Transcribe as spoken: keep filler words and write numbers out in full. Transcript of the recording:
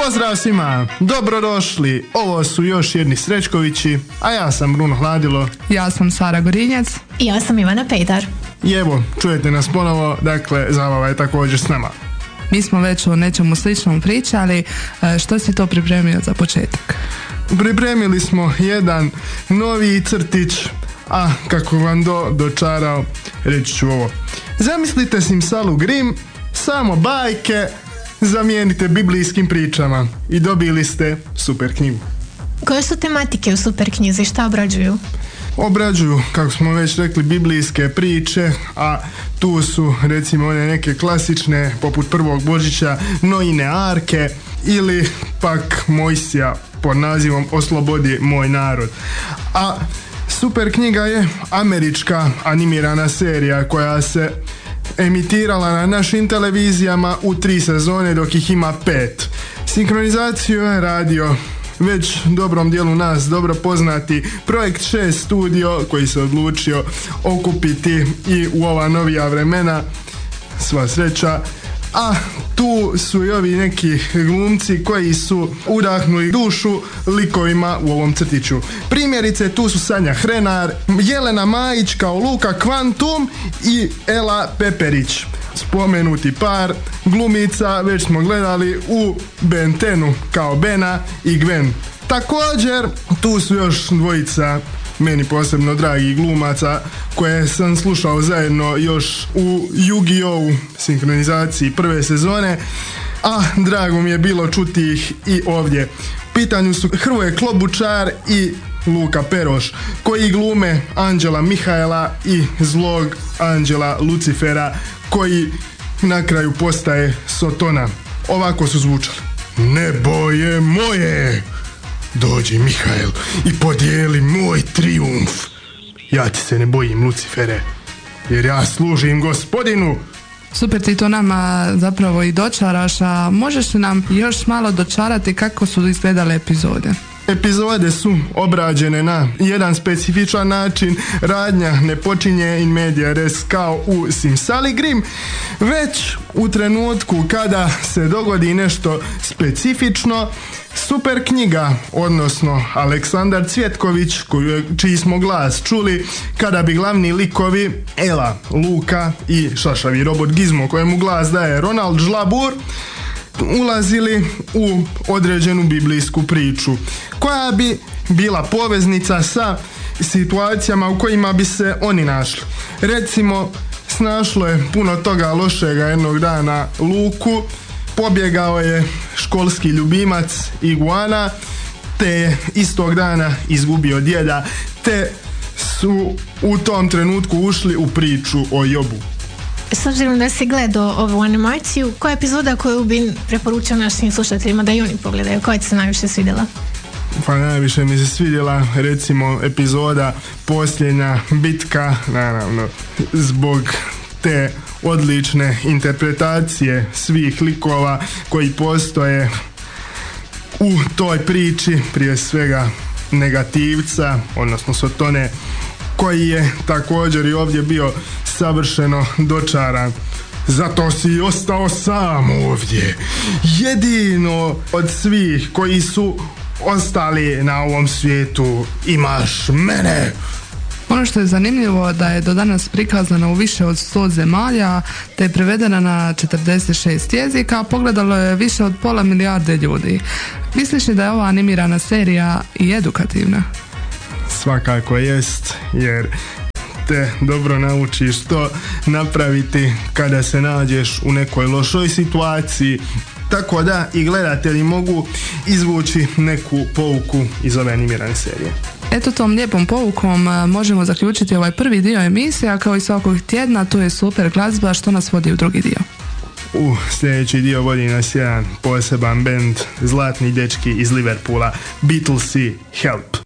Pozdrav svima, dobrodošli, ovo su još jedni Srećkovići, a ja sam Bruno Hladilo. Ja sam Sara Gorinjac. I ja sam Ivana Pejdar. I evo, čujete nas ponovo, dakle, zabava je također s nama. Mi smo već o nečemu sličnom pričali, što si to pripremio za početak? Pripremili smo jedan novi crtić, a kako vam do, dočarao, reći ću ovo. Zamislite Simsalu Grimm, samo bajke, zamijenite biblijskim pričama i dobili ste super knjigu. Koje su tematike u super knjizi, šta obrađuju? Obrađuju, kako smo već rekli, biblijske priče, a tu su recimo one neke klasične poput prvog Božića, Noine arke ili pak Mojsija pod nazivom Oslobodi moj narod. A super knjiga je američka animirana serija koja se emitirala na našim televizijama u tri sezone dok ih ima pet. Sinkronizaciju je radio već dobrom dijelu nas dobro poznati Projekt šest Studio koji se odlučio okupiti i u ova novija vremena, sva sreća. A tu su i ovi neki glumci koji su udahnuli dušu likovima u ovom crtiću. Primjerice, tu su Sanja Hrenar, Jelena Majić kao Luka Kvantum i Ela Peperić. Spomenuti par glumica već smo gledali u Ben Tenu kao Bena i Gwen. Također, tu su još dvojica meni posebno dragi glumaca koje sam slušao zajedno još u Yu-Gi-Oh! Sinkronizaciji prve sezone, a drago mi je bilo čuti ih i ovdje. U pitanju su Hrvoje Klobučar i Luka Peroš, koji glume Anđela Mihaela i zlog Anđela Lucifera, koji na kraju postaje Sotona. Ovako su zvučali. Nebo je moje! Dođi, Mihael, i podijeli moj trijumf. Ja ti se ne bojim, Lucifere, jer ja služim gospodinu. Super, ti to nama zapravo i dočaraš, a možeš li nam još malo dočarati kako su izgledale epizode? Epizode su obrađene na jedan specifičan način, radnja ne počinje in media res kao u Simsali Grimm, već u trenutku kada se dogodi nešto specifično. Super knjiga, odnosno Aleksandar Cvjetković, koju, čiji smo glas čuli kada bi glavni likovi Ela, Luka i šašavi robot Gizmo, kojemu glas daje Ronald Žlabur, ulazili u određenu biblijsku priču koja bi bila poveznica sa situacijama u kojima bi se oni našli. Recimo, snašlo je puno toga lošega jednog dana Luku, pobjegao je školski ljubimac Iguana, te je istog dana izgubio djeda, te su u tom trenutku ušli u priču o Jobu. S obzirom da si gledao ovu animaciju, koja je epizoda koju bi preporučio našim slušateljima da i oni pogledaju? Koja ti se najviše svidjela? Pa najviše mi se svidjela recimo epizoda Posljednja bitka, naravno zbog te odlične interpretacije svih likova koji postoje u toj priči, prije svega negativca, odnosno Sotone, koji je također i ovdje bio savršeno dočaran. Zato si ostao sam ovdje, jedino od svih koji su ostali na ovom svijetu imaš mene. Ono što je zanimljivo da je do danas prikazana u više od sto zemalja, te je prevedena na četrdeset šest jezika, a pogledalo je više od pola milijarde ljudi. Misliš li da je ova animirana serija i edukativna? Svakako jest, jer te dobro nauči što napraviti kada se nađeš u nekoj lošoj situaciji, tako da i gledatelji mogu izvući neku pouku iz ove animirane serije. Eto, tom lijepom poukom možemo zaključiti ovaj prvi dio emisije, a kao i svakog tjedna tu je super glazba, što nas vodi u drugi dio. U sljedeći dio vodi nas jedan poseban bend, zlatni dečki iz Liverpoola, Beatlesi, Help.